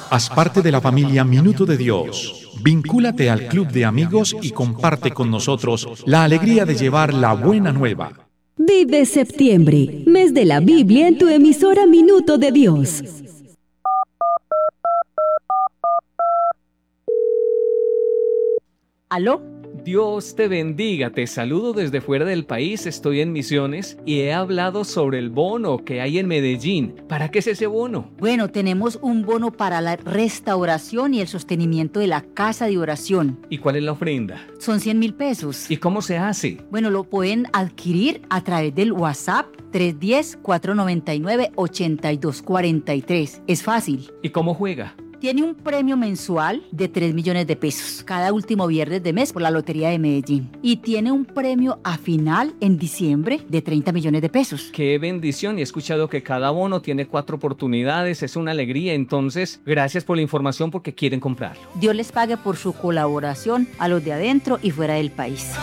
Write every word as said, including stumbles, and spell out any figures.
Haz parte de la familia Minuto de Dios. Vincúlate al club de amigos y comparte con nosotros la alegría de llevar la buena nueva. Vive septiembre, mes de la Biblia en tu emisora Minuto de Dios. ¿Aló? Dios te bendiga, te saludo desde fuera del país, estoy en misiones y he hablado sobre el bono que hay en Medellín. ¿Para qué es ese bono? Bueno, tenemos un bono para la restauración y el sostenimiento de la casa de oración. ¿Y cuál es la ofrenda? Son cien mil pesos. ¿Y cómo se hace? Bueno, lo pueden adquirir a través del WhatsApp tres uno cero, cuatro nueve nueve, ocho dos cuatro tres. Es fácil. ¿Y cómo juega? Tiene un premio mensual de tres millones de pesos cada último viernes de mes por la Lotería de Medellín. Y tiene un premio a final en diciembre de treinta millones de pesos. ¡Qué bendición! Y he escuchado que cada bono tiene cuatro oportunidades, es una alegría. Entonces, gracias por la información porque quieren comprarlo. Dios les pague por su colaboración a los de adentro y fuera del país.